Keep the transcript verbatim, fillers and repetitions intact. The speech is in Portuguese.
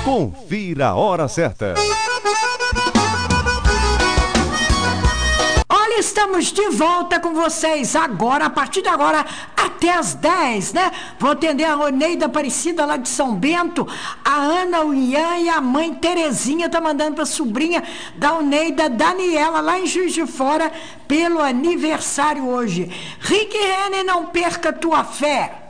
Confira a hora certa. Olha, estamos de volta com vocês agora, a partir de agora até as dez, né? Vou atender a Roneida Aparecida lá de São Bento, a Ana, o Ian e a mãe Terezinha tá mandando pra sobrinha da Oneida, Daniela, lá em Juiz de Fora, pelo aniversário hoje. Rick Renner, não perca tua fé.